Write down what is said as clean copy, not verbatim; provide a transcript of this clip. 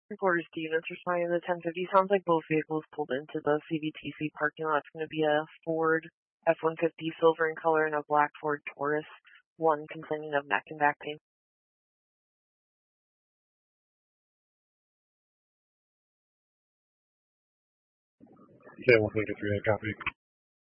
Reporters Stevens responding to the 1050. Sounds like both vehicles pulled into the CVTC parking lot. It's going to be a Ford F-150 silver in color and a black Ford Taurus. One complaining of neck and back pain. Okay, 153, copy.